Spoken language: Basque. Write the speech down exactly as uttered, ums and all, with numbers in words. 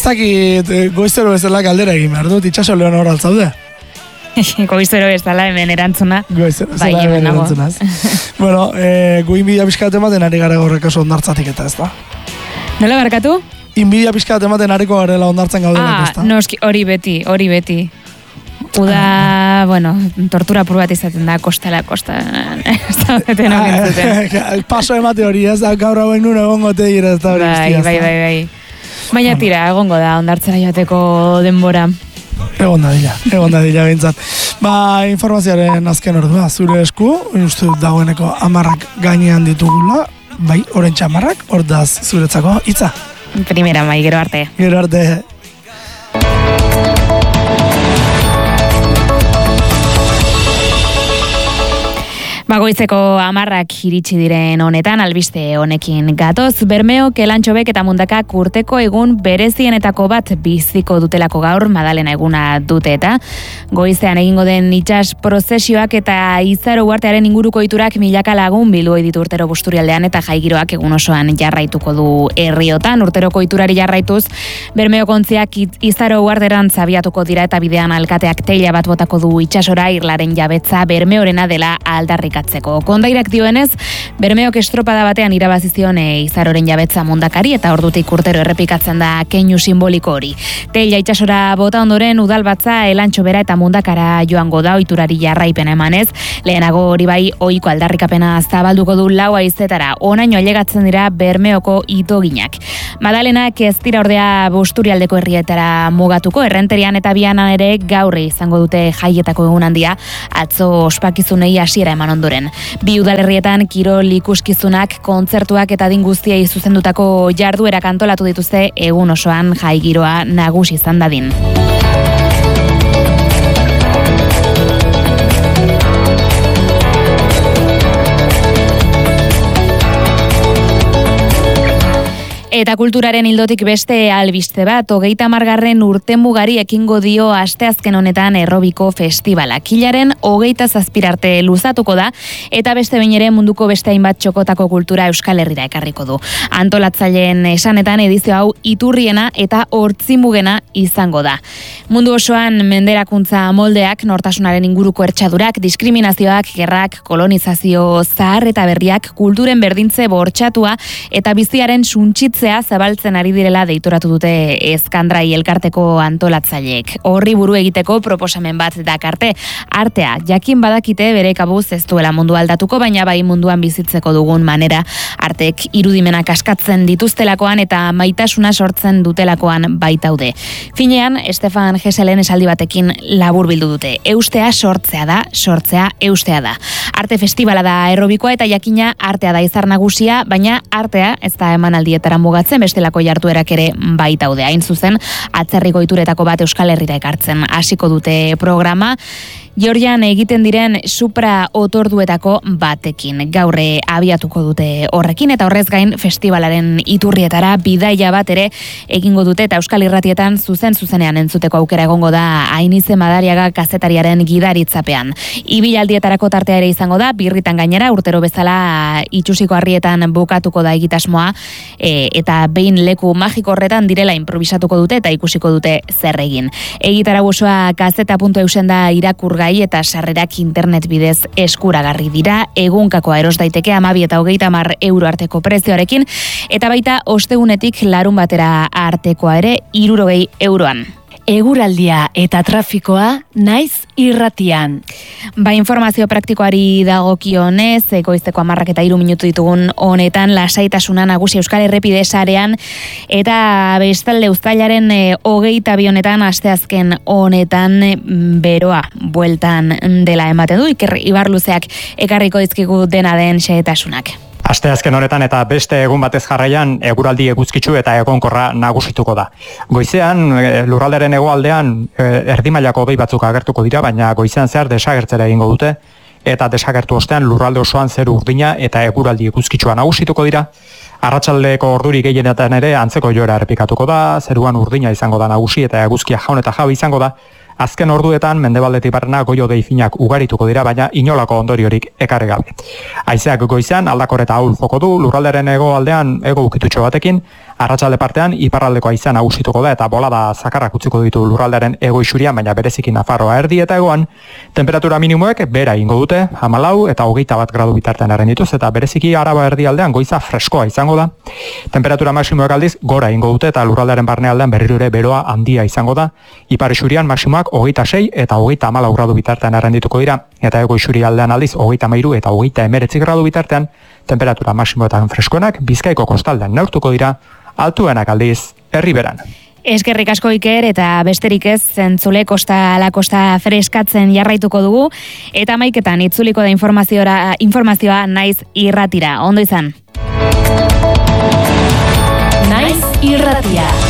dakit goizero bezala galdera egin behar dut, itxaso lehon hor altzaude. Goizero bezala hemen erantzuna. Goizero bezala hemen erantzunaz. Bueno, e, gu inbidia pixkat ematen ari gara gorrek oso ondartzatik eta ez da. Nola barkatu? Inbidia pixkat ematen ariko garela ondartzen gaudelak ez da. Ah, noski, hori beti, hori beti. Uda, ah. bueno, tortura pur bat izaten da, kostala, kosta. Ez da, beten okintzuten. Paso emate hori, ez da, gaur hauen nuna egongo te dira, ez da hori guztia. Bai, bai, bai, bai. Baina tira, egongo da, ondartzera joateko denbora. Egon da dila, egon da dila bintzat. Ba, informazioaren azken ordua, zure esku, uste dut dagoeneko amarrak gainean ditugula, bai, orentxe amarrak, ordaz zuretzako hitza. Primera, bai, gero arte. Gero arte. Bagoizeko amarrak iritsi diren honetan, albiste honekin gatoz, Bermeok, Elantxobek eta Mundakak urteko egun berezienetako bat biziko dutelako gaur, Madalena eguna dute eta goizean egingo den itsas prozesioak eta Izaro uhartearen inguruko iturak milaka lagun bildu ditu urtero Busturialdean eta jaigiroak egun osoan jarraituko du herriotan. Urteroko iturari jarraituz, Bermeok ontziak Izaro uharteran zabiatuko dira eta bidean alkateak teila bat botako du itsasora, irlaren jabetza Bermeorena dela aldarrik Kondairak dioenez, Bermeok estropada batean irabazizion e, Izaroren jabetza Mundakari eta ordutik urtero errepikatzen da keinu simboliko hori. Teila itsasora bota ondoren udalbatza Elantxobera eta Mundakara joango da ohiturari jarraipena emanez, lehenago hori bai ohiko aldarrikapena zabalduko du lau haizetara, onaino ailegatzen dira Bermeoko itoginak. Madalenak ez dira ordea Busturialdeko herrietara mugatuko, Errenterian eta Bianan ere gaurre izango dute jaietako egun handia, atzo ospakizunei hasiera eman ondo. Bi udalerrietan kirol ikuskizunak, kontzertuak eta adin guztiei zuzendutako jarduerak antolatu dituzte egun osoan jai giroa nagusi izan dadin. Eta kulturaren ildotik beste albiste bat, hogeita hamargarren urtemugari ekingo dio asteazken honetan Errobiko festivala. Kilaren hogeita zazpirarte luzatuko da, eta beste behin ere munduko beste hainbat txokotako kultura Euskal Herrira ekarriko du. Antolatzaileen esanetan edizio hau iturriena eta hortzimugena izango da. Mundu osoan menderakuntza moldeak, nortasunaren inguruko ertsadurak, diskriminazioak, gerrak, kolonizazio zahar eta berriak, kulturen berdintze bortxatua eta biziaren suntsitze zabaltzen ari direla deitoratu dute Eskandrai elkarteko antolatzaileek. Horri buru egiteko proposamen bat dakarte. Artea, jakin badakite bere kabuz ez duela mundu aldatuko, baina bai munduan bizitzeko dugun manera artek irudimenak askatzen dituztelakoan eta maitasuna sortzen dutelakoan baitaude. Finean, Stefan Geselen esaldi batekin labur bildu dute. Eustea sortzea da, sortzea eustea da. Arte festivala da Errobikoa eta jakina artea da izar nagusia, baina artea ez da emanaldietara mugatzen, bestelako jarduerak ere baitaude. Hain zuzen, atzerriko ituretako bat Euskal Herrira ekartzen hasiko dute programa, Georgian egiten diren supra otorduetako batekin. Gaurre abiatuko dute horrekin eta horrez gain festivalaren iturrietara bidaia bat ere egingo dute eta Euskal Irratietan zuzen zuzenean entzuteko aukera egongo da Ainize Madariaga kazetariaren gidaritzapean. Ibilaldietara tartea ere izango da, birritan gainera urtero bezala itxusiko harrietan bukatuko da egitasmoa e, eta behin leku magiko horretan direla improvisatuko dute eta ikusiko dute zer egin. Egitara osoa kazeta puntu eusen da irakurgai eta sarrerak internet bidez eskuragarri dira, egunkakoa eros daiteke hamabi eta hogeita hamar euro arteko prezioarekin, eta baita ostegunetik larun batera artekoa ere hirurogei euroan. Eguraldia eta trafikoa naiz irratian. Ba, informazio praktikoari dagokionez, goizeko hamarrak eta hiru minutu ditugun honetan, lasaitasuna nagusi Euskal Errepide sarean, eta bestalde uztailaren e, hogeita bi honetan, asteazken honetan beroa bueltan dela ematen du, Iker Ibarluzeak ekarriko dizkigu dena den xehetasunak. Asteazken honetan eta beste egun batez jarraian eguraldi eguzkitsu eta egonkorra nagusituko da. Goizean lurralderen hegoaldean erdi mailako hodei batzuk agertuko dira, baina goizean zehar desagertzera egingo dute eta desagertu ostean lurralde osoan zeru urdina eta eguraldi eguzkitsua nagusituko dira. Arratsaldeko orduri gehienetan ere antzeko joera errepikatuko da, zeruan urdina izango da nagusi eta eguzkia jaun eta jabe izango da. Azken orduetan mendebaldetik barrena goio deifinak ugarituko dira, baina inolako ondoriorik ekarri gabe. Haizeak goizean aldakor eta ahul joko du, lurralderen hegoaldean hego ukitutxo batekin, Arratsalde partean iparraldeko haizea nagusituko da eta bolada zakarrak utziko ditu lurraldearen hego isurian, baina bereziki Nafarroa erdi eta hegoan. Temperatura minimoek bera ingo dute, hamalau eta hogeita bat gradu bitartean erren dituz, eta bereziki Araba erdialdean goiza freskoa izango da. Temperatura maximoek aldiz gora ingo dute eta lurraldearen barnealdean berriro ere beroa handia izango da. Ipar isurian maximoak hogeita sei eta hogeita hamalau gradu bitartean erren dituko dira, eta ego isurialdean aldiz hogeita hamairu eta hogeita hemeretzi gradu bitartean. Temperatura maximoetan freskoenak Bizkaiko kostaldean neurtuko dira, altuenak aldiz herriberan. Eskerrik asko Iker, eta besterik ez, entzule kosta ala kosta freskatzen jarraituko dugu, eta amaiketan itzuliko da informazioa, informazioa Naiz Irratira. Ondo izan. Naiz Irratia.